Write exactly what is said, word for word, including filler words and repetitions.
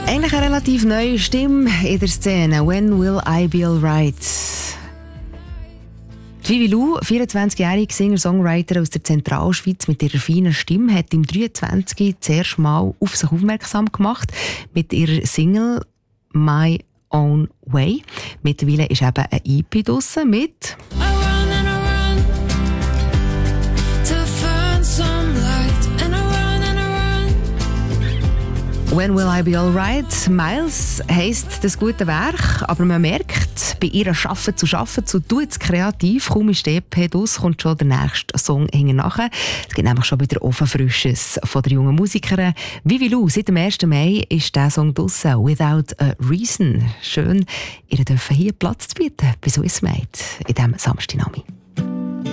Eigentlich eine relativ neue Stimme in der Szene. When will I be alright? Vivi Lou, vierundzwanzigjährige Singer-Songwriter aus der Zentralschweiz mit ihrer feinen Stimme, hat im dreiundzwanzig zuerst mal auf sich aufmerksam gemacht mit ihrer Single «My Own Way». Mittlerweile ist eben ein E P draussen mit «When will I be alright?» Miles heisst das gute Werk, aber man merkt, bei ihr Schaffen zu schaffen, zu tun es kreativ. Kaum ist die E P draus, kommt schon der nächste Song hinten nachher. Es gibt nämlich schon wieder Ofenfrisches von der jungen Musikerin Vivi Lou. Seit dem ersten Mai ist der Song draussen, «Without a Reason». Schön, ihr dürfen hier Platz zu bieten bei Swiss Made in diesem Samstagnachmittag.